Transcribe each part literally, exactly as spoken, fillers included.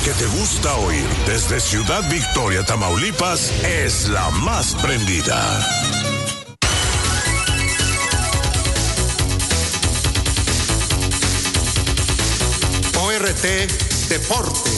que te gusta oír desde Ciudad Victoria, Tamaulipas, es la más prendida. O R T Deportes.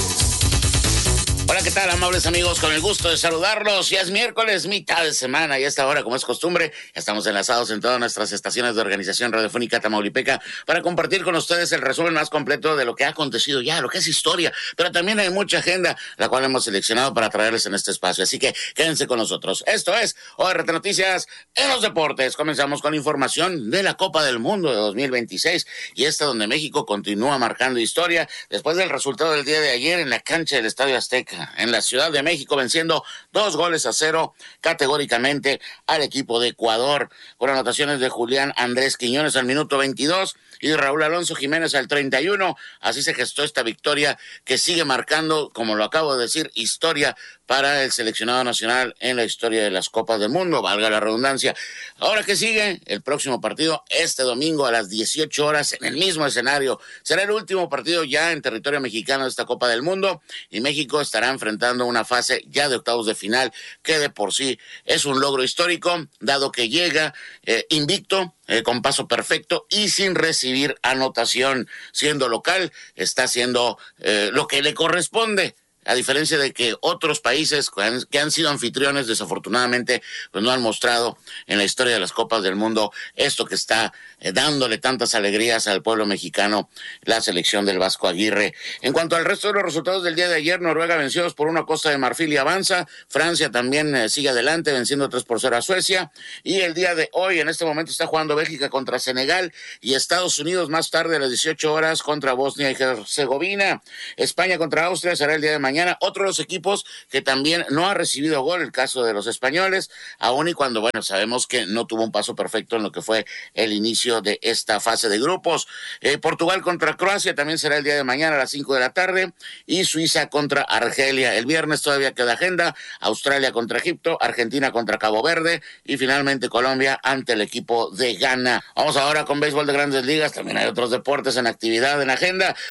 Hola, ¿qué tal, amables amigos? Con el gusto de saludarlos. Ya es miércoles, mitad de semana, y a esta hora, como es costumbre, ya estamos enlazados en todas nuestras estaciones de Organización Radiofónica Tamaulipeca para compartir con ustedes el resumen más completo de lo que ha acontecido ya, lo que es historia, pero también hay mucha agenda, la cual hemos seleccionado para traerles en este espacio. Así que quédense con nosotros. Esto es O R T Noticias en los deportes. Comenzamos con información de la Copa del Mundo de dos mil veintiséis, y esta donde México continúa marcando historia después del resultado del día de ayer en la cancha del Estadio Azteca, en la Ciudad de México, venciendo dos goles a cero categóricamente al equipo de Ecuador, con anotaciones de Julián Andrés Quiñones al minuto veintidós y Raúl Alonso Jiménez al treinta y uno. Así se gestó esta victoria que sigue marcando, como lo acabo de decir, historia para el seleccionado nacional en la historia de las Copas del Mundo, valga la redundancia. Ahora, ¿qué sigue? El próximo partido, este domingo a las dieciocho horas, en el mismo escenario. Será el último partido ya en territorio mexicano de esta Copa del Mundo, y México estará enfrentando una fase ya de octavos de final, que de por sí es un logro histórico, dado que llega eh, invicto, Eh, con paso perfecto y sin recibir anotación. Siendo local, está haciendo eh, lo que le corresponde, a diferencia de que otros países que han, que han sido anfitriones, desafortunadamente, pues no han mostrado en la historia de las Copas del Mundo esto que está eh, dándole tantas alegrías al pueblo mexicano, la selección del Vasco Aguirre. En cuanto al resto de los resultados del día de ayer, Noruega venció dos por uno a Costa de Marfil y avanza. Francia también eh, sigue adelante, venciendo tres por cero a Suecia. Y el día de hoy, en este momento, está jugando Bélgica contra Senegal, y Estados Unidos más tarde a las dieciocho horas contra Bosnia y Herzegovina. España contra Austria será el día de mañana. Otro de los equipos que también no ha recibido gol, el caso de los españoles, aun y cuando, bueno, sabemos que no tuvo un paso perfecto en lo que fue el inicio de esta fase de grupos. Eh, Portugal contra Croacia también será el día de mañana a las cinco de la tarde, y Suiza contra Argelia. El viernes todavía queda agenda: Australia contra Egipto, Argentina contra Cabo Verde, y finalmente Colombia ante el equipo de Ghana. Vamos ahora con béisbol de Grandes Ligas. También hay otros deportes en actividad en agenda.